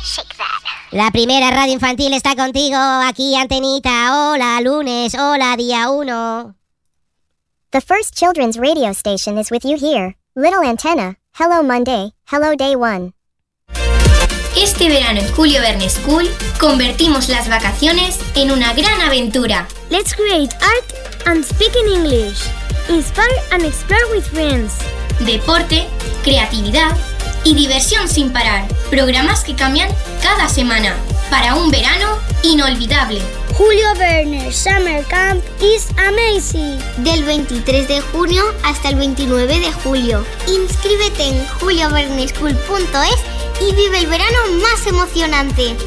Shake that. La primera radio infantil está contigo, aquí Antenita. Hola, lunes, hola, día 1. The first children's radio station is with you here. Little Antenna. Hello Monday. Hello Day 1. Este verano en Julio Verne School convertimos las vacaciones en una gran aventura. Let's create art and speak in English. Inspire and explore with friends. Deporte, creatividad y diversión sin parar. Programas que cambian cada semana para un verano inolvidable. Julio Verne Summer Camp is amazing. Del 23 de junio hasta el 29 de julio. Inscríbete en julioverneschool.es y vive el verano más emocionante.